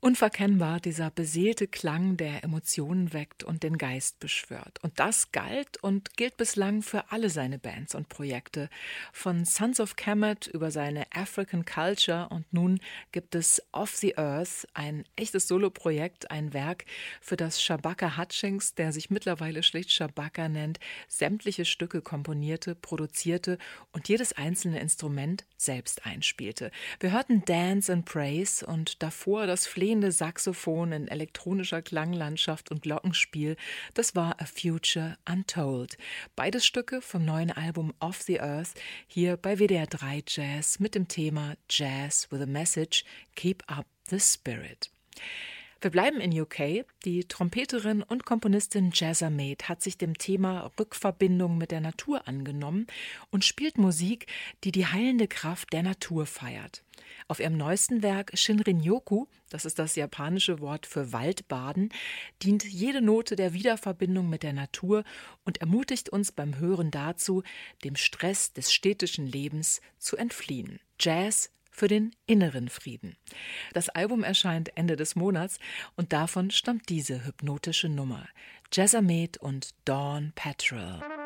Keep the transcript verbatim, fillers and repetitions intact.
Unverkennbar dieser beseelte Klang, der Emotionen weckt und den Geist beschwört. Und das galt und gilt bislang für alle seine Bands und Projekte. Von Sons of Kemet über seine African Culture und nun gibt es Off the Earth, ein echtes Soloprojekt, ein Werk, für das Shabaka Hutchings, der sich mittlerweile schlicht Shabaka nennt, sämtliche Stücke komponierte, produzierte und jedes einzelne Instrument selbst einspielte. Wir hörten Dance and Praise und davor das flehende Saxophon in elektronischer Klanglandschaft und Glockenspiel. Das war A Future Untold. Beides Stücke vom neuen Album Off the Earth, hier bei W D R drei Jazz mit dem Thema Jazz with a Message, Keep Up the Spirit. Wir bleiben in U K. Die Trompeterin und Komponistin Jazzamed hat sich dem Thema Rückverbindung mit der Natur angenommen und spielt Musik, die die heilende Kraft der Natur feiert. Auf ihrem neuesten Werk Shinrin-yoku, das ist das japanische Wort für Waldbaden, dient jede Note der Wiederverbindung mit der Natur und ermutigt uns beim Hören dazu, dem Stress des städtischen Lebens zu entfliehen. Jazz für den inneren Frieden. Das Album erscheint Ende des Monats und davon stammt diese hypnotische Nummer. Jazzamed und Dawn Patrol.